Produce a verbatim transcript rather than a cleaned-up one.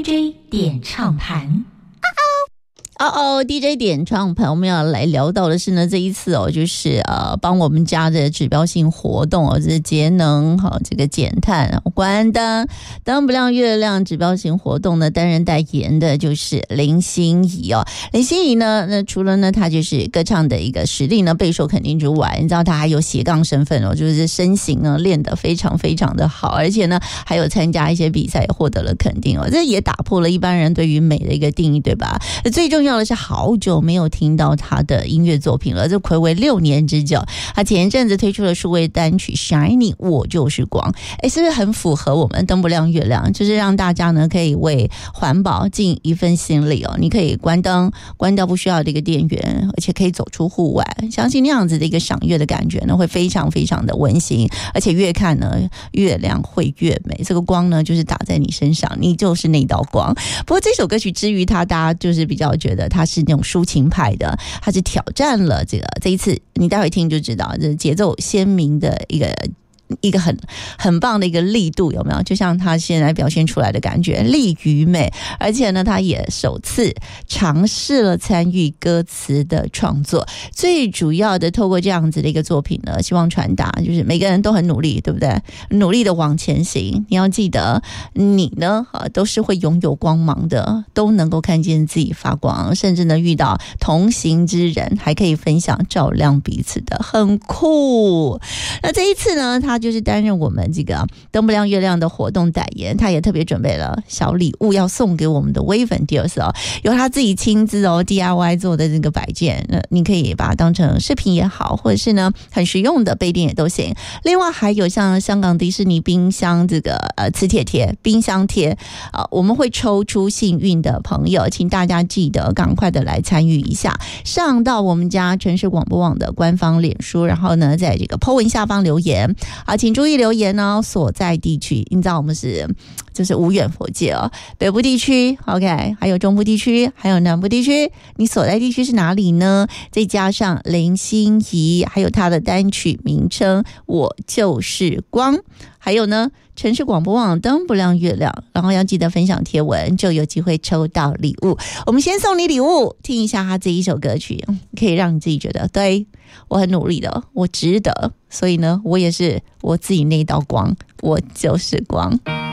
J 点唱盘。 哦哦 ，D J 点唱盘，我们要来聊到的是呢，这一次哦，就是呃，帮我们家的指标性活动哦，就是节能好、哦、这个减碳、关灯、灯不亮月亮指标性活动呢，担任代言的就是林心怡哦。林心怡呢，那除了呢，她就是歌唱的一个实力呢备受肯定之外，你知道她还有斜杠身份哦，就是身形呢练得非常非常的好，而且呢还有参加一些比赛，也获得了肯定哦，这也打破了一般人对于美的一个定义，对吧？最重要。重要的是好久没有听到他的音乐作品了，这睽违六年之久。他前一阵子推出了数位单曲 Shiny 我就是光，诶，是不是很符合我们灯不亮月亮，就是让大家呢可以为环保尽一份心力哦。你可以关灯，关掉不需要的一个电源，而且可以走出户外，相信那样子的一个赏月的感觉呢会非常非常的温馨，而且越看呢月亮会越美，这个光呢就是打在你身上，你就是那道光。不过这首歌曲之于他，大家就是比较觉得他是那种抒情派的，他是挑战了这个这一次你待会听就知道，这节奏鲜明的一个一个很很棒的一个力度，有没有？就像他现在表现出来的感觉，力与美。而且呢，他也首次尝试了参与歌词的创作。最主要的，透过这样子的一个作品呢，希望传达就是每个人都很努力，对不对？努力的往前行。你要记得，你呢，都是会拥有光芒的，都能够看见自己发光，甚至呢，遇到同行之人，还可以分享照亮彼此的，很酷。那这一次呢，他就是担任我们这个灯不亮月亮的活动代言，他也特别准备了小礼物要送给我们的微粉 Dears 哦，由他自己亲自哦 D I Y 做的这个摆件，那你可以把它当成饰品也好，或者是呢很实用的杯垫也都行。另外还有像香港迪士尼冰箱这个呃磁铁贴、冰箱贴啊、呃，我们会抽出幸运的朋友，请大家记得赶快的来参与一下，上到我们家城市广播网的官方脸书，然后呢在这个 po 文下方留言。啊，请注意留言哦，所在地区，你知道我们是就是无远弗届哦，北部地区 ，OK， 还有中部地区，还有南部地区，你所在地区是哪里呢？再加上林心怡，还有她的单曲名称《我就是光》，还有呢，城市广播网灯不亮月亮，然后要记得分享贴文，就有机会抽到礼物。我们先送你礼物，听一下他这一首歌曲，可以让你自己觉得对。我很努力的，我值得，所以呢，我也是我自己那道光，我就是光。